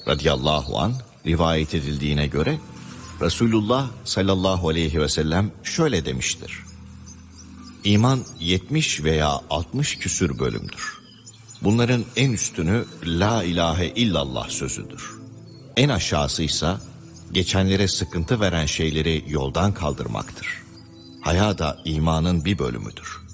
radıyallahu anh rivayet edildiğine göre Resulullah sallallahu aleyhi ve sellem şöyle demiştir: İman 70 veya 60 küsür bölümdür. Bunların en üstünü la ilahe illallah sözüdür. En aşağısıysa geçenlere sıkıntı veren şeyleri yoldan kaldırmaktır. Haya da imanın bir bölümüdür.